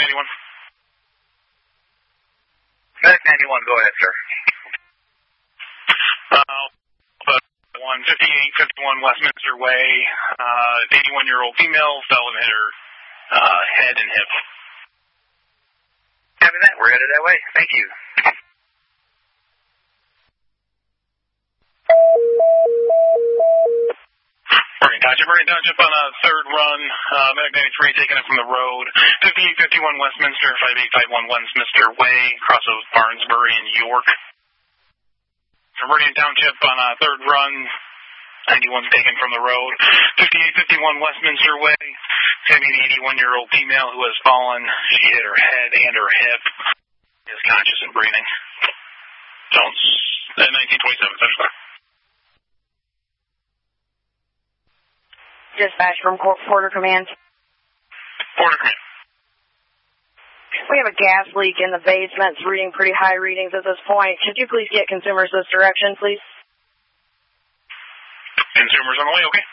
91. Medic 91, go ahead, sir. 5851 Westminster Way, 81-year-old female fell and hit her head and hip. Copy that. We're headed that way. Thank you. Meridian Township on a third run. Medic 93 taking it from the road. 5851 Westminster, 5851 Westminster Way, across of Barnesbury and York. Meridian Township on a third run. 91's taken from the road. 5851 Westminster Way. An 81-year-old female who has fallen. She hit her head and her hip. Is conscious and breathing. Jones, 1927, Central. Dispatch from Porter Command. Porter Command. We have a gas leak in the basement. It's reading pretty high readings at this point. Could you please get consumers this direction, please? Consumers on the way, okay.